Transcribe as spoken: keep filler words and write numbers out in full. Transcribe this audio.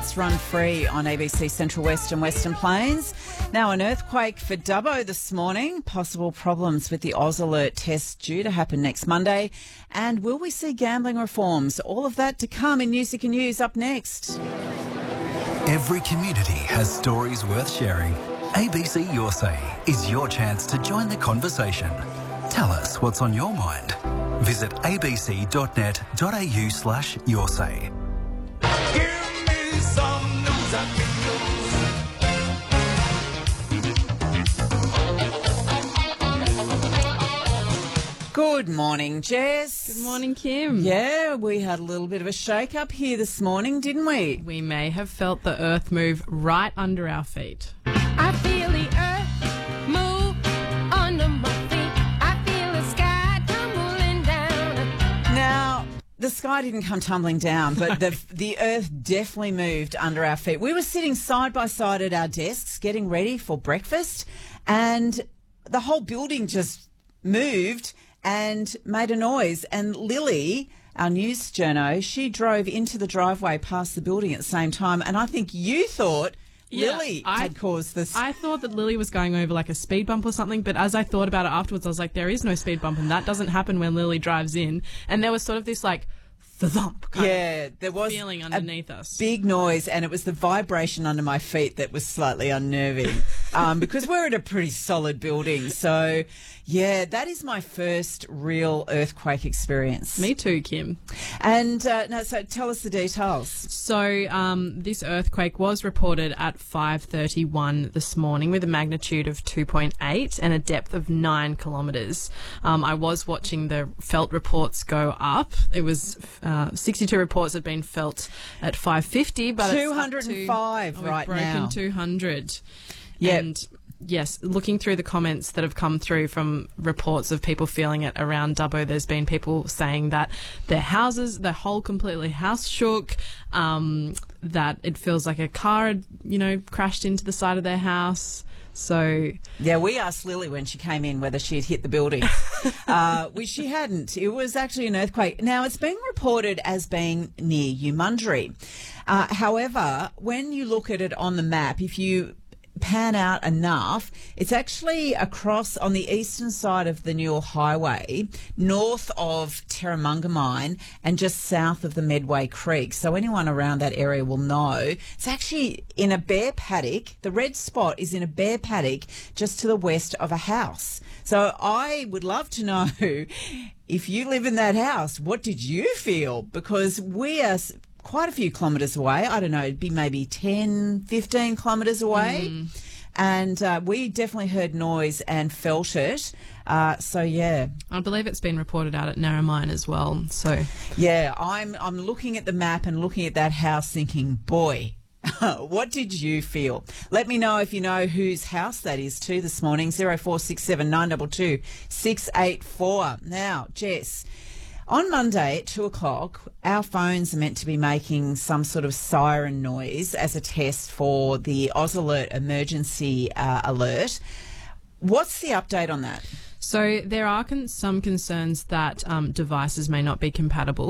Breakfast run free on A B C Central West and Western Plains. Now an earthquake for Dubbo this morning. Possible problems with the Oz Alert test due to happen next Monday. And will we see gambling reforms? All of that to come in Music and News up next. Every community has stories worth sharing. A B C Your Say is your chance to join the conversation. Tell us what's on your mind. Visit abc.net.au slash your say. Give me some news I can use. Good morning, Jess. Good morning, Kim. Yeah, we had a little bit of a shake-up here this morning, didn't we? We may have felt the earth move right under our feet. I feel the earth move under my feet. I feel the sky tumbling down. Now, the sky didn't come tumbling down, but the the earth definitely moved under our feet. We were sitting side by side at our desks getting ready for breakfast, and the whole building just moved and made a noise. And Lily, our news journo, she drove into the driveway past the building at the same time, and I think you thought Yeah, Lily I- had caused this. I thought that Lily was going over like a speed bump or something, but as I thought about it afterwards, I was like, there is no speed bump, and that doesn't happen when Lily drives in. And there was sort of this like thump kind yeah, there of was feeling a underneath us. big noise, and it was the vibration under my feet that was slightly unnerving um, because we're at a pretty solid building. So, yeah, that is my first real earthquake experience. Me too, Kim. And uh, no, so tell us the details. So um, this earthquake was reported at five thirty-one this morning with a magnitude of two point eight and a depth of nine kilometres. Um, I was watching the felt reports go up. It was uh, sixty-two reports had been felt at five fifty, but two hundred five it's up to, right oh, we've broken now. two hundred. Yep. And yes, looking through the comments that have come through from reports of people feeling it around Dubbo, there's been people saying that their houses, their whole completely house shook, um, that it feels like a car had, you know, crashed into the side of their house. So Yeah, we asked Lily when she came in whether she had hit the building, uh, which she hadn't. It was actually an earthquake. Now, it's being reported as being near Umundry. Uh, however, when you look at it on the map, if you pan out enough, it's actually across on the eastern side of the Newell Highway, north of Terramunga Mine and just south of the Medway Creek. So anyone around that area will know. It's actually in a bare paddock. The red spot is in a bare paddock just to the west of a house. So I would love to know if you live in that house, what did you feel? Because we are quite a few kilometres away. I don't know, it'd be maybe ten, fifteen kilometres away. Mm. And uh, we definitely heard noise and felt it. Uh, so, yeah. I believe it's been reported out at Narromine as well. So Yeah, I'm, I'm looking at the map and looking at that house thinking, boy, what did you feel? Let me know if you know whose house that is too this morning. zero four six seven nine two two six eight four. Now, Jess, on Monday at two o'clock, our phones are meant to be making some sort of siren noise as a test for the Oz Alert emergency uh, alert. What's the update on that? So there are con- some concerns that um, devices may not be compatible